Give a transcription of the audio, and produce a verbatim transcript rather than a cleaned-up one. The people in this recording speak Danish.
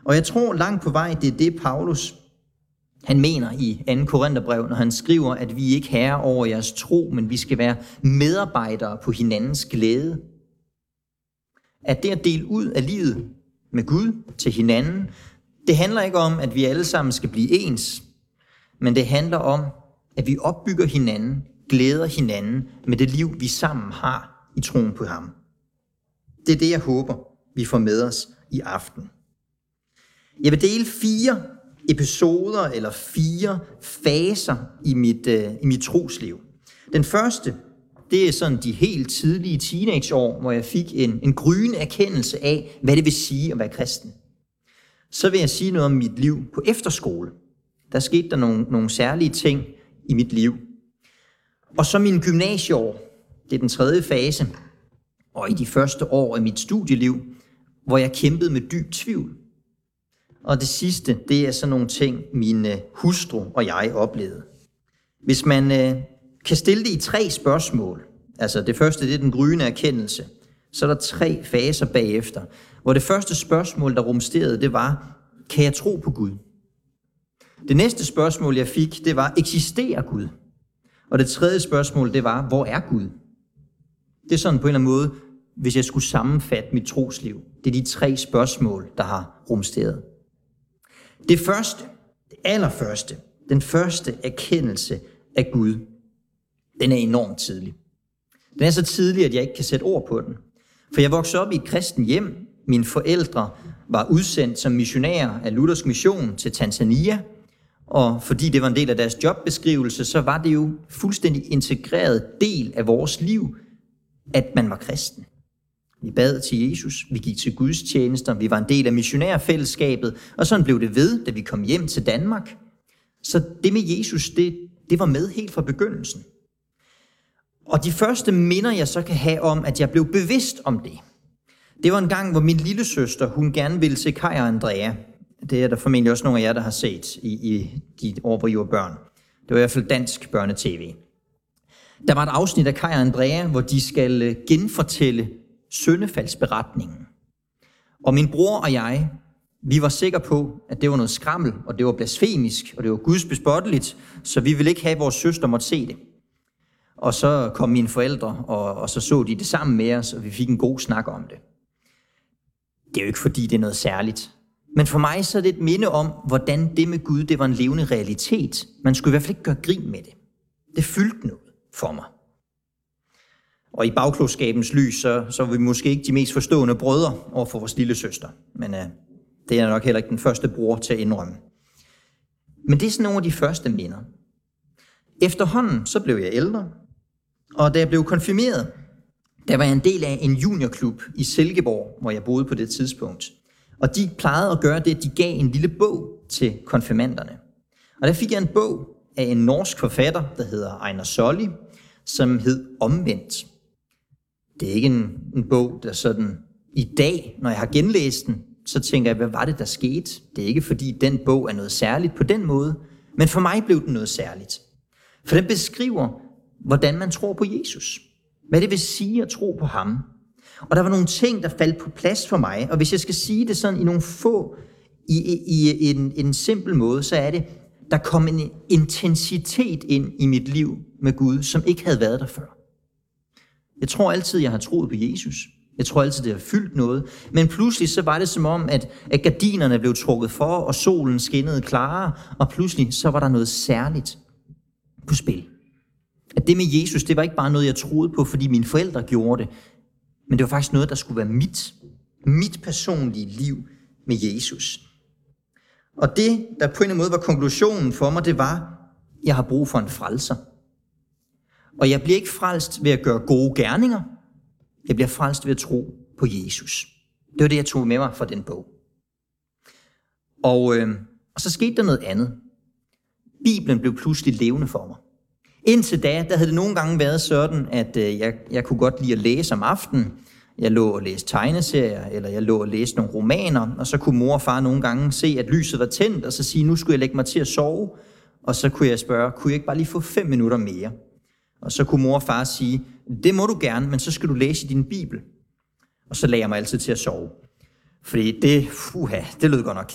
Og jeg tror langt på vej, det er det, Paulus han mener i anden Korintherbrev, når han skriver, at vi ikke er herre over jeres tro, men vi skal være medarbejdere på hinandens glæde. At det at dele ud af livet med Gud til hinanden, det handler ikke om, at vi alle sammen skal blive ens, men det handler om, at vi opbygger hinanden, glæder hinanden med det liv, vi sammen har i troen på ham. Det er det, jeg håber, vi får med os i aften. Jeg vil dele fire episoder eller fire faser i mit, øh, i mit trosliv. Den første, det er sådan de helt tidlige teenageår, hvor jeg fik en, en gryende erkendelse af, hvad det vil sige at være kristen. Så vil jeg sige noget om mit liv på efterskole. Der skete der nogle, nogle særlige ting i mit liv. Og så mine gymnasieår, det er den tredje fase, og i de første år af mit studieliv, hvor jeg kæmpede med dyb tvivl. Og det sidste, det er sådan nogle ting, min hustru og jeg oplevede. Hvis man øh, kan stille det i tre spørgsmål, altså det første, det er den gryende erkendelse, så er der tre faser bagefter, hvor det første spørgsmål, der rumsterede, det var, kan jeg tro på Gud? Det næste spørgsmål, jeg fik, det var, eksisterer Gud? Og det tredje spørgsmål, det var, hvor er Gud? Det er sådan på en eller anden måde, hvis jeg skulle sammenfatte mit trosliv. Det er de tre spørgsmål, der har rumsteret. Det første, det allerførste, den første erkendelse af Gud, den er enormt tidlig. Den er så tidlig, at jeg ikke kan sætte ord på den. For jeg voksede op i et kristen hjem. Mine forældre var udsendt som missionærer af Luthersk Mission til Tanzania. Og fordi det var en del af deres jobbeskrivelse, så var det jo fuldstændig integreret del af vores liv, at man var kristen. Vi bad til Jesus, vi gik til gudstjenester, vi var en del af missionærfællesskabet, og sådan blev det ved, da vi kom hjem til Danmark. Så det med Jesus, det, det var med helt fra begyndelsen. Og de første minder, jeg så kan have om, at jeg blev bevidst om det, det var en gang, hvor min lille søster, hun gerne ville se Kai og Andrea. Det er der formentlig også nogle af jer, der har set i, i de år, hvor I var børn. Det var i hvert fald dansk børnetv. Der var et afsnit af Kai og Andrea, hvor de skal genfortælle syndefaldsberetningen. Og min bror og jeg, vi var sikre på, at det var noget skrammel, og det var blasfemisk, og det var gudsbespotteligt, så vi ville ikke have, at vores søster måtte se det. Og så kom mine forældre, og, og så så de det sammen med os, og vi fik en god snak om det. Det er jo ikke fordi, det er noget særligt. Men for mig så er det et minde om, hvordan det med Gud, det var en levende realitet. Man skulle i hvert fald ikke gøre grin med det. Det fyldte noget for mig. Og i bagklogskabens lys, så, så var vi måske ikke de mest forstående brødre over for vores lille søster. Men øh, det er nok heller ikke den første bror til at indrømme. Men det er sådan nogle af de første minder. Efterhånden så blev jeg ældre, og da jeg blev konfirmeret, der var jeg en del af en juniorklub i Silkeborg, hvor jeg boede på det tidspunkt. Og de plejede at gøre det, at de gav en lille bog til konfirmanderne. Og der fik jeg en bog af en norsk forfatter, der hedder Einar Solli, som hed Omvendt. Det er ikke en, en bog, der sådan i dag, når jeg har genlæst den, så tænker jeg, hvad var det, der skete? Det er ikke, fordi den bog er noget særligt på den måde, men for mig blev den noget særligt. For den beskriver, hvordan man tror på Jesus. Hvad det vil sige at tro på ham. Og der var nogle ting, der faldt på plads for mig, og hvis jeg skal sige det sådan i nogle få, i, i, i en, en simpel måde, så er det, der kom en intensitet ind i mit liv med Gud, som ikke havde været der før. Jeg tror altid, jeg har troet på Jesus. Jeg tror altid, det har fyldt noget. Men pludselig så var det som om, at, at gardinerne blev trukket for, og solen skinnede klarere, og pludselig så var der noget særligt på spil. At det med Jesus, det var ikke bare noget, jeg troede på, fordi mine forældre gjorde det, men det var faktisk noget, der skulle være mit, mit personlige liv med Jesus. Og det, der på en eller anden måde var konklusionen for mig, det var, jeg har brug for en frelser. Og jeg bliver ikke frelst ved at gøre gode gerninger. Jeg bliver frelst ved at tro på Jesus. Det var det, jeg tog med mig fra den bog. Og, øh, og så skete der noget andet. Bibelen blev pludselig levende for mig. Indtil da, der havde det nogle gange været sådan, at øh, jeg, jeg kunne godt lide at læse om aftenen. Jeg lå og læste tegneserier, eller jeg lå og læste nogle romaner, og så kunne mor og far nogle gange se, at lyset var tændt, og så sige, nu skulle jeg lægge mig til at sove. Og så kunne jeg spørge, kunne jeg ikke bare lige få fem minutter mere? Og så kunne mor og far sige, det må du gerne, men så skal du læse i din bibel. Og så lagde jeg mig altid til at sove. Fordi det, uha, det lød godt nok